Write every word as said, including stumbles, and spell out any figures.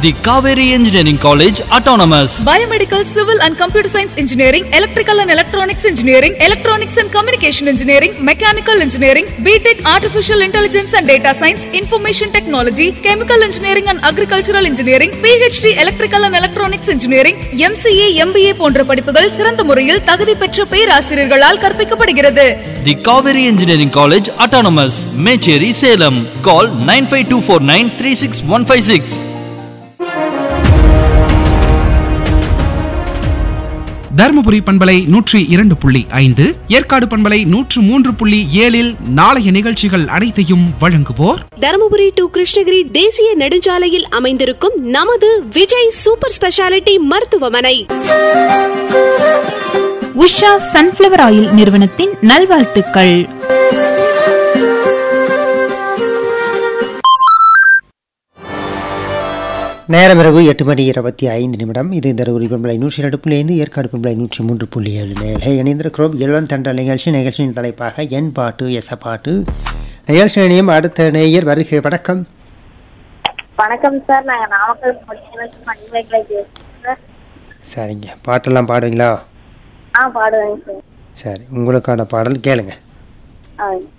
The Kaveri Engineering College Autonomous. Biomedical, Civil and Computer Science Engineering, Electrical and Electronics Engineering, Electronics and Communication Engineering, Mechanical Engineering, B Tech Artificial Intelligence and Data Science, Information Technology, Chemical Engineering and Agricultural Engineering, P H D Electrical and Electronics Engineering, M C A, M B A போன்ற படிப்புகள் சிறந்த முறையில் தகுதி பெற்ற பேராசிரியர்களால் கற்பிக்கப்படுகிறது. The Kaveri Engineering College Autonomous. Mecheri, Salem. Call nine five two four nine three six one five six. Dharmapuri பண்பலை நூற்றி இரண்டு புள்ளி ஐந்து, ஏற்காடு பண்பலை நூற்று மூன்று புள்ளி ஏழில் நாளைய நிகழ்ச்சிகள் அனைத்தையும் வழங்குவோர் தருமபுரி டு கிருஷ்ணகிரி தேசிய நெடுஞ்சாலையில் அமைந்திருக்கும் நமது விஜய் சூப்பர் ஸ்பெஷாலிட்டி மருத்துவமனை. உஷா சன்ஃபிளவர் ஆயில் நிறுவனத்தின் நல்வாழ்த்துக்கள். நேரம் இரவு எட்டு மணி இருபத்தி ஐந்து நிமிடம். இது தருமபுரி பண்பலை நூற்றி இரண்டு புள்ளி ஐந்து, ஏற்காடு பண்பலை நூற்றி மூன்று புள்ளி ஏழு நேரலை இணைந்திருக்கிறோம். எழுவன் தண்டல் நிகழ்ச்சி. நிகழ்ச்சியின் தலைப்பாக என் பாட்டு எச பாட்டு. நிகழ்ச்சி இணையம் அடுத்த நேயர் வருகை. வணக்கம். வணக்கம் சார், நாங்கள் நாமக்கல். சரிங்க, பாட்டெல்லாம் பாடுவீங்களா? ஆ பாடுவேங்க சார். சரி, உங்களுக்கான பாடல் கேளுங்க. ஆ